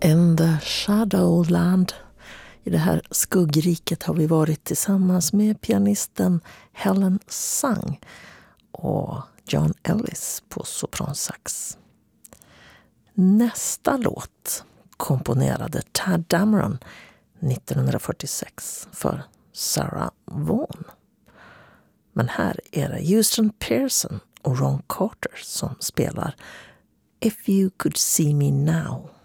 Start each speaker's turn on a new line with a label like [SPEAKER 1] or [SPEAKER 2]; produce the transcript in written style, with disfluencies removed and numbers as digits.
[SPEAKER 1] In the Shadowland. I det här skuggriket har vi varit tillsammans med pianisten Helen Sung och John Ellis på sopransax. Nästa låt komponerade Tadd Dameron 1946 för Sarah Vaughan. Men här är det Houston Pearson och Ron Carter som spelar If You Could See Me Now.